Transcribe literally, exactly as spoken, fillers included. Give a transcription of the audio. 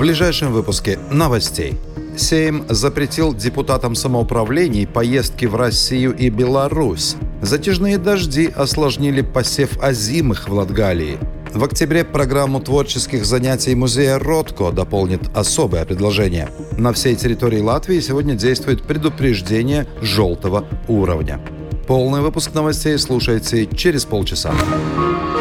ближайшем выпуске новостей. Сейм запретил депутатам самоуправлений поездки в Россию и Беларусь. Затяжные дожди осложнили посев озимых в Латгалии. В октябре программу творческих занятий музея Ротко дополнит особое предложение. На всей территории Латвии сегодня действует предупреждение желтого уровня. Полный выпуск новостей слушайте через полчаса.